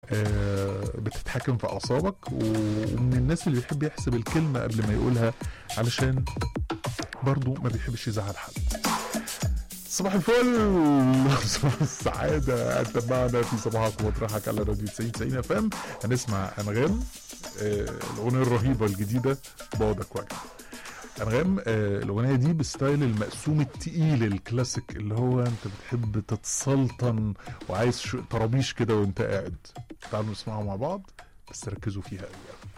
بتتحكم في اعصابك، ومن الناس اللي بيحب يحسب الكلمة قبل ما يقولها علشان برضو ما بيحبش يزعل حد. صباح الفل، صباح السعادة، أنت معنا في صباحك ومطرحك على راديو 90 اف ام. هنسمع أنغام، الأغنية الرهيبة الجديدة بعدك وجع. أنغام الأغنية دي بستايل المقسوم التقيل الكلاسيك، اللي هو أنت بتحب تتسلطن وعايز طرابيش كده وأنت قاعد. تعالوا نسمعها مع بعض، بس ركزوا فيها قوي.